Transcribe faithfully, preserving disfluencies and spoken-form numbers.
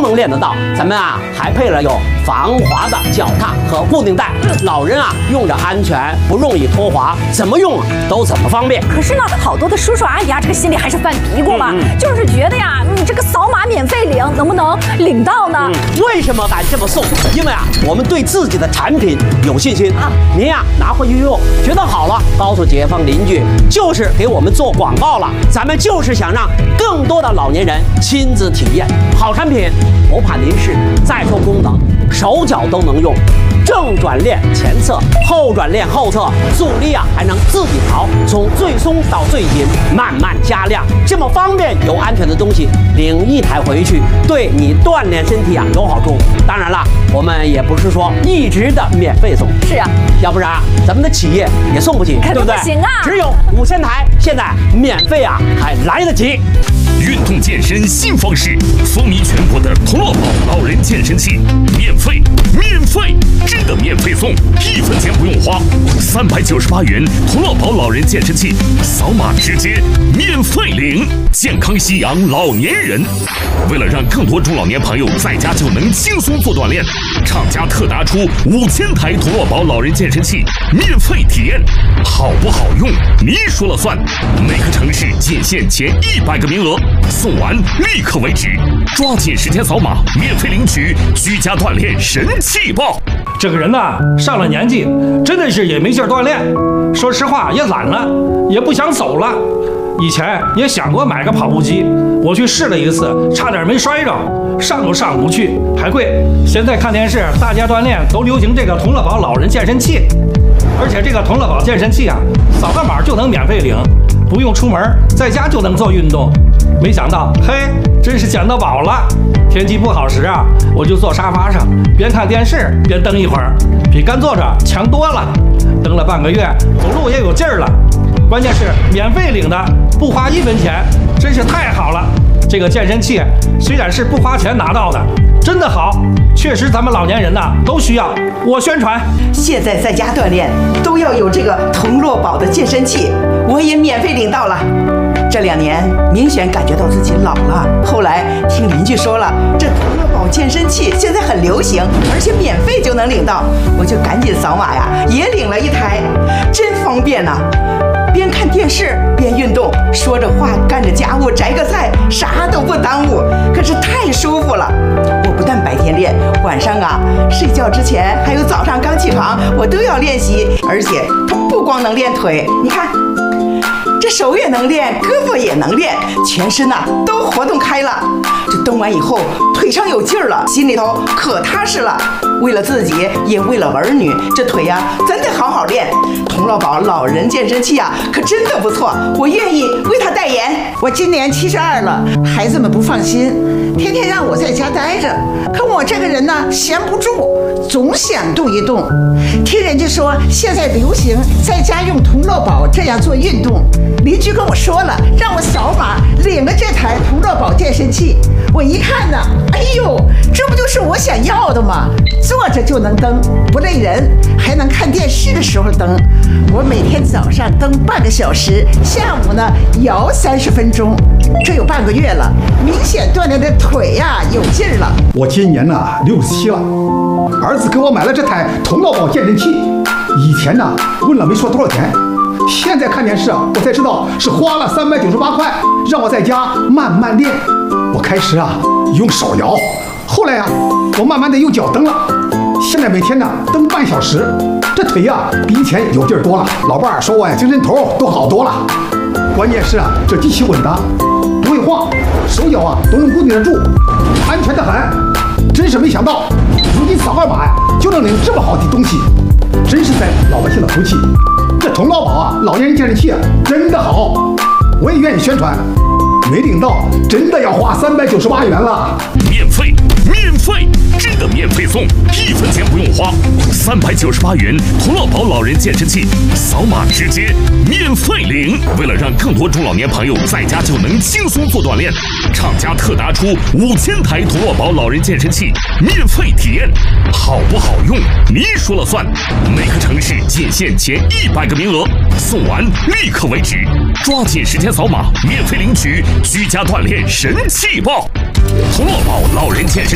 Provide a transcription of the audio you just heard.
能练得到。咱们啊还配了有防滑的脚踏和固定带，老人啊用着安全，不容易脱滑，怎么用都怎么方便。 可是呢，好多的叔叔阿姨啊，这个心里还是犯嘀咕嘛，嗯、就是觉得呀，你这个扫码免费领，能不能领到呢？ 嗯、为什么敢这么送？因为啊，我们对自己的产品有信心啊。您呀拿回去用，觉得好了，告诉街坊邻居，就是给我们做广告了。咱们就是想让更多的老年人亲自体验好产品，不怕临时，再说功能，手脚都能用。正转链前侧，后转链后侧，阻力啊还能自己调，从最松到最紧，慢慢加量，这么方便又安全的东西，领一台回去，对你锻炼身体啊有好处。当然了，我们也不是说一直的免费送， 是啊， 要不然咱们的企业也送不起，对不对？ 不行啊， 只有五千台，现在免费啊还来得及。 运动健身新方式，风靡全国的同乐宝老人健身器，免费，免费，真的免费送，一分钱不用花，三百九十八元同乐宝老人健身器，扫码直接免费领，健康夕阳老年人。为了让更多中老年朋友在家就能轻松做锻炼，厂家特拿出五千台同乐宝老人健身器免费体验，好不好用你说了算。每个城市仅限前一百个名额，送完立刻为止，抓紧时间扫码免费领取居家锻炼神器包。 这个人呐，上了年纪，真的是也没劲儿锻炼，说实话也懒了，也不想走了。以前也想过买个跑步机，我去试了一次，差点没摔着，上都上不去，还贵。现在看电视，大家锻炼都流行这个同乐宝老人健身器，而且这个同乐宝健身器啊，扫个码就能免费领，不用出门，在家就能做运动。没想到，嘿，真是捡到宝了！天气不好时啊，我就坐沙发上，边看电视边蹬一会儿，比干坐着强多了。蹬了半个月，走路也有劲儿了。关键是免费领的，不花一分钱，真是太好了。这个健身器虽然是不花钱拿到的，真的好，确实咱们老年人呐都需要。我宣传， 现在在家锻炼都要有这个同乐宝的健身器，我也免费领到了。这两年明显感觉到自己老了，后来听邻居说了，这同乐宝健身器现在很流行，而且免费就能领到，我就赶紧扫码呀，也领了一台，真方便呐、啊！边看电视边运动，说着话干着家务，摘个菜，啥都不耽误，可是太舒服了。我不但白天练，晚上啊睡觉之前还有早上刚起床，我都要练习，而且不光能练腿，你看。这手也能练，胳膊也能练，全身呐、啊、都活动开了。这蹬完以后，腿上有劲儿了，心里头可踏实了。为了自己，也为了儿女，这腿呀、啊、真得好好练。同乐宝老人健身器啊，可真的不错，我愿意为他代言。 我今年七十二了，孩子们不放心，天天让我在家待着。可我这个人呢，闲不住，总想动一动。听人家说现在流行在家用同乐宝这样做运动。邻居跟我说了，让我扫码领了这台同乐宝健身器。我一看呢，哎呦，这不就是我想要的吗？坐着就能蹬，不累人，还能看电视的时候蹬。我每天早上蹬半个小时，下午呢摇三十分钟，这有半个月了，明显锻炼的腿呀、啊、有劲儿了。 我今年呢六十七了，儿子给我买了这台同乐宝健身器，以前呢问了没说多少钱。现在看电视啊，我才知道是花了三百九十八块，让我在家慢慢练。我开始啊用手摇，后来啊我慢慢的用脚蹬了。现在每天呢蹬半小时，这腿呀、啊、比以前有劲儿多了。老伴儿说我呀精神头都好多了。关键是啊这机器稳当，不会晃，手脚啊都能固定得住，安全的很。真是没想到，如今扫个码呀就能领这么好的东西，真是在老百姓的福气。这同乐宝啊，老年人健身器啊，真的好，我也愿意宣传。没领到，真的要花三百九十八元了。 免费，免费，真的免费送，一分钱不用花，三百九十八元同乐宝老人健身器，扫码直接免费领。为了让更多中老年朋友在家就能轻松做锻炼，厂家特拿出五千台同乐宝老人健身器免费体验，好不好用你说了算。每个城市仅限前一百个名额，送完立刻为止，抓紧时间扫码免费领取居家锻炼神器包。同乐宝老人健身